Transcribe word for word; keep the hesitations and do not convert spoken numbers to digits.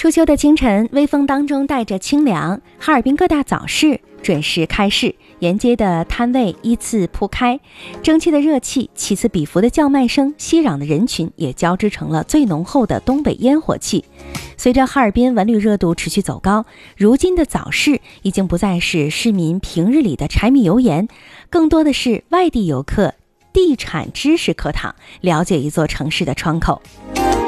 初秋的清晨，微风当中带着清凉，哈尔滨各大早市准时开市，沿街的摊位依次铺开，蒸汽的热气，起此彼伏的叫卖声，熙攘的人群也交织成了最浓厚的东北烟火气。随着哈尔滨文旅热度持续走高，如今的早市已经不再是市民平日里的柴米油盐，更多的是外地游客地产知识课堂，了解一座城市的窗口。